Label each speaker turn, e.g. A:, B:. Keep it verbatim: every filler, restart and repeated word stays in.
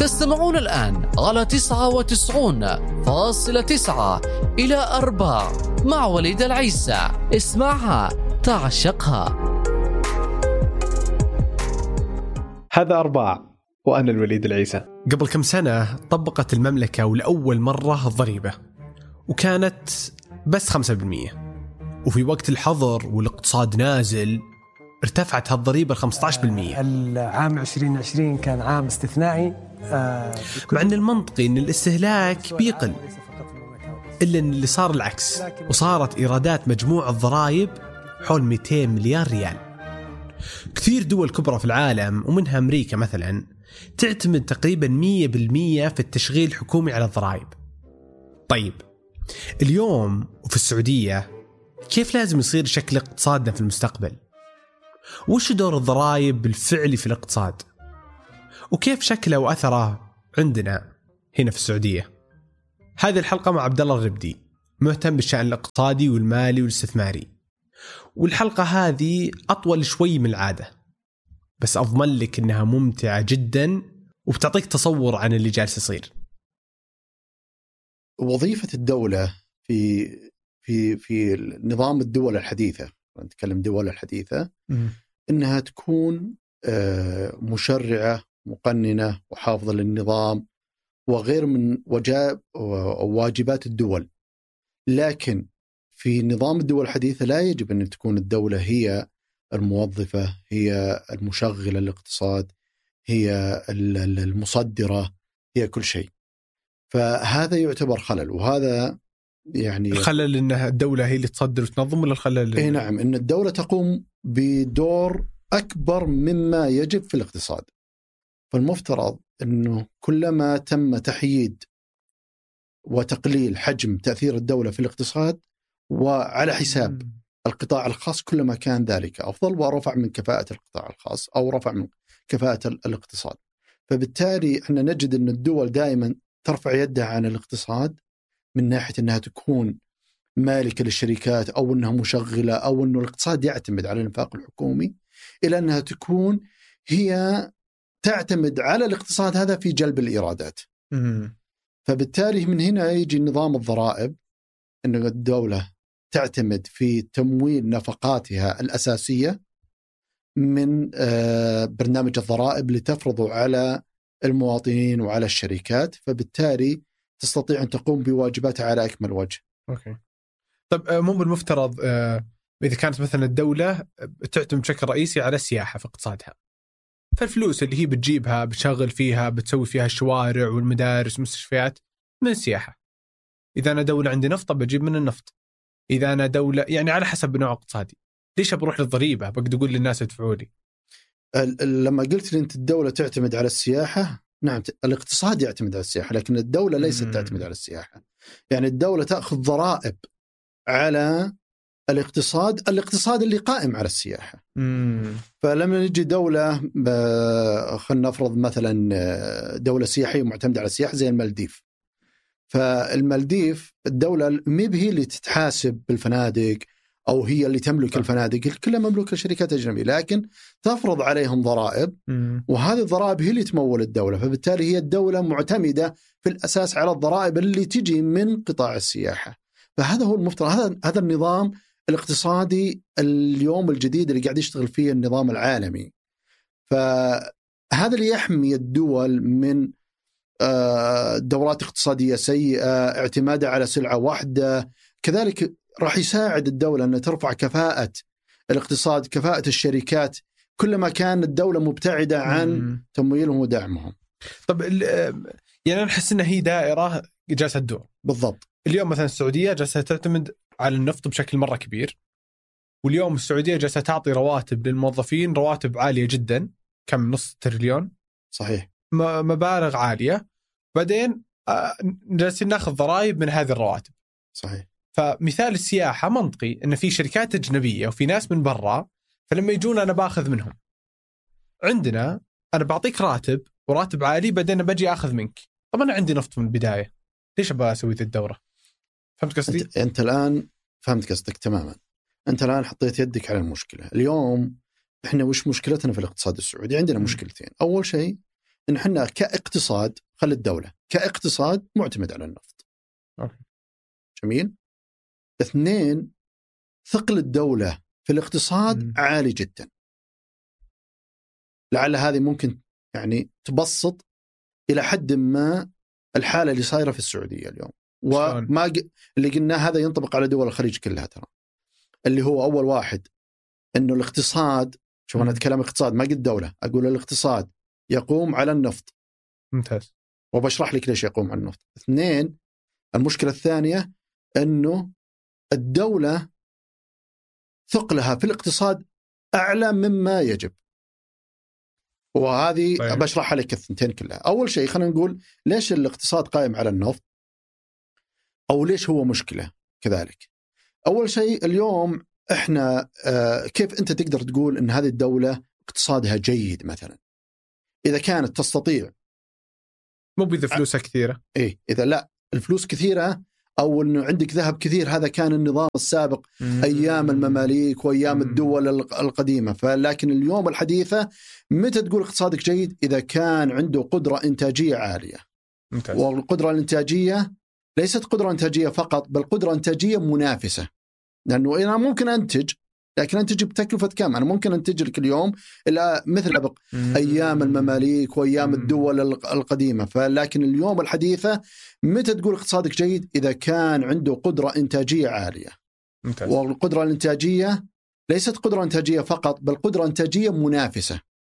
A: تستمعون الآن على تسعة وتسعون فاصلة تسعة إلى أربعة مع وليد العيسى. اسمعها تعشقها.
B: هذا أرباع وأنا الوليد العيسى.
C: قبل كم سنة طبقت المملكة ولأول مرة الضريبة، وكانت بس خمسة بالمية، وفي وقت الحظر والاقتصاد نازل ارتفعت هالضريبة لخمسة عشر بالمية.
D: العام عشرين عشرين كان عام استثنائي،
C: مع أن المنطقي أن الاستهلاك بيقل، إلا أن اللي صار العكس، وصارت إيرادات مجموع الضرائب حول مئتين مليار ريال. كثير دول كبرى في العالم ومنها أمريكا مثلا تعتمد تقريبا مية بالمية في التشغيل الحكومي على الضرائب. طيب اليوم وفي السعودية كيف لازم يصير شكل اقتصادنا في المستقبل؟ وش دور الضرائب بالفعل في الاقتصاد؟ وكيف شكله وأثره عندنا هنا في السعودية؟ هذه الحلقة مع عبد الله الربدي، مهتم بالشأن الاقتصادي والمالي والاستثماري. والحلقة هذه أطول شوي من العادة، بس أضمن لك إنها ممتعة جدا وبتعطيك تصور عن اللي جالس يصير.
E: وظيفة الدولة في في في نظام الدول الحديثة، نتكلم دول الحديثة، م. إنها تكون مشرعة مقننة وحافظة للنظام وغير من وجاب واجبات الدول. لكن في نظام الدول الحديثة لا يجب أن تكون الدولة هي الموظفة، هي المشغلة الاقتصاد، هي المصدرة، هي كل شيء. فهذا يعتبر خلل. وهذا يعني
C: الخلل إنها الدولة هي اللي تصدر وتنظم، ولا الخلل؟
E: إيه نعم، إن الدولة تقوم بدور أكبر مما يجب في الاقتصاد. فالمفترض أنه كلما تم تحييد وتقليل حجم تأثير الدولة في الاقتصاد وعلى حساب م. القطاع الخاص، كلما كان ذلك أفضل ورفع من كفاءة القطاع الخاص أو رفع من كفاءة الاقتصاد. فبالتالي احنا نجد أن الدول دائما ترفع يدها عن الاقتصاد من ناحية أنها تكون مالكة للشركات أو أنها مشغلة أو أنه الاقتصاد يعتمد على الإنفاق الحكومي، إلى أنها تكون هي تعتمد على الاقتصاد هذا في جلب الإيرادات. م. فبالتالي من هنا يجي نظام الضرائب، أن الدولة تعتمد في تمويل نفقاتها الأساسية من برنامج الضرائب لتفرضه على المواطنين وعلى الشركات، فبالتالي تستطيع أن تقوم بواجباتها على أكمل وجه.
C: أوكي. طب مو بالمفترض إذا كانت مثلا الدولة تعتمد بشكل رئيسي على السياحة في اقتصادها، فالفلوس اللي هي بتجيبها بتشغل فيها، بتسوي فيها الشوارع والمدارس والمستشفيات من السياحة. إذا أنا دولة عندي نفط بجيب من النفط. إذا أنا دولة يعني على حسب نوع اقتصادي، ليش بروح للضريبة؟ بقدر أقول للناس ادفعوا لي.
E: لما قلت لي أنت الدولة تعتمد على السياحة، نعم الاقتصاد يعتمد على السياحة، لكن الدولة ليست مم. تعتمد على السياحة. يعني الدولة تأخذ ضرائب على الاقتصاد الاقتصاد اللي قائم على السياحة. مم. فلما نجي دولة خلنا نفرض مثلا دولة سياحية معتمدة على السياحة زي المالديف، فالمالديف الدولة مي هي اللي تتحاسب بالفنادق أو هي اللي تملك الفنادق، كلها مملوكة شركات أجنبية، لكن تفرض عليهم ضرائب، وهذه الضرائب هي اللي تمول الدولة. فبالتالي هي الدولة معتمدة في الأساس على الضرائب اللي تجي من قطاع السياحة. فهذا هو المفترض، هذا هذا النظام الاقتصادي اليوم الجديد اللي قاعد يشتغل فيه النظام العالمي. فهذا اللي يحمي الدول من دورات اقتصادية سيئة، اعتمادها على سلعة واحدة. كذلك راح يساعد الدولة أن ترفع كفاءة الاقتصاد، كفاءة الشركات، كلما كان الدولة مبتعدة عن مم. تمويلهم ودعمهم.
C: طب يعني نحس أن هي دائرة جالسة تدور.
E: بالضبط.
C: اليوم مثلا السعودية جالسة تعتمد على النفط بشكل مرة كبير، واليوم السعودية جالسة تعطي رواتب للموظفين، رواتب عالية جدا، كم نص تريليون.
E: صحيح.
C: مبالغ عالية. بعدين جالسين ناخذ ضرائب من هذه الرواتب.
E: صحيح.
C: فمثال السياحة منطقي إن في شركات أجنبية وفي ناس من برا، فلما يجون أنا باخذ منهم. عندنا أنا بعطيك راتب وراتب عالي، بعدين بجي أخذ منك. طب أنا عندي نفط من البداية، ليش أبغى أسوي ذي الدورة؟ فهمت قصدي؟
E: أنت, أنت الآن فهمت قصدك تماما. أنت الآن حطيت يدك على المشكلة. اليوم إحنا وش مشكلتنا في الاقتصاد السعودي؟ عندنا م. مشكلتين. أول شيء إن إحنا كاقتصاد، خلي الدولة كاقتصاد معتمد على النفط.
B: أوكي.
E: جميل. اثنين، ثقل الدولة في الاقتصاد
B: م.
E: عالي جدا. لعل هذه ممكن يعني تبسط إلى حد ما الحالة اللي صايرة في السعودية اليوم. وما ج... اللي قلنا هذا ينطبق على دول الخليج كلها ترى. اللي هو أول واحد إنه الاقتصاد، شوف أنا أتكلم اقتصاد ما قلت دولة، أقول الاقتصاد يقوم على النفط.
B: ممتاز.
E: وبشرح لك ليش يقوم على النفط. اثنين، المشكلة الثانية إنه الدولة ثقلها في الاقتصاد أعلى مما يجب. وهذه
B: طيب.
E: بشرح لك الثنتين كلها. أول شيء خلينا نقول ليش الاقتصاد قائم على النفط أو ليش هو مشكلة كذلك. أول شيء اليوم إحنا آه كيف أنت تقدر تقول إن هذه الدولة اقتصادها جيد مثلا إذا كانت تستطيع،
B: مو بإذا فلوسها كثيرة.
E: إيه إذا لا الفلوس كثيرة أو إنه عندك ذهب كثير، هذا كان النظام السابق أيام المماليك وأيام الدول القديمة. فلكن اليوم الحديثة متى تقول اقتصادك جيد؟ إذا كان عنده قدرة إنتاجية عالية.
B: ممتاز. والقدرة
E: والقدرة الإنتاجية ليست قدرة إنتاجية فقط، بل قدرة إنتاجية منافسة. لأنه أنا ممكن أنتج، لكن أنتج بتكلفة كم؟ أنا ممكن أنتج لك اليوم إلى مثل أبق أيام المماليك وأيام الدول القديمة. فلكن اليوم الحديثة متى تقول اقتصادك جيد؟ إذا كان عنده قدرة إنتاجية عالية.
B: ممتاز.
E: والقدرة الإنتاجية ليست قدرة إنتاجية فقط، بل قدرة إنتاجية منافسة.